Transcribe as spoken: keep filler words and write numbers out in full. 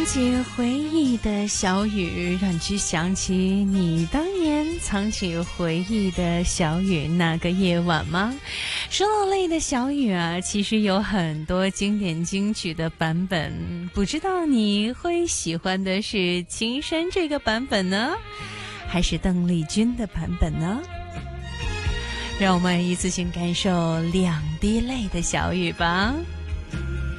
起回忆的小雨，让你去想起你当年藏起回忆的小雨那个夜晚吗？说到泪的小雨啊，其实有很多经典金曲的版本，不知道你会喜欢的是情深这个版本呢，还是邓丽君的版本呢？让我们一次性感受两滴泪的小雨吧。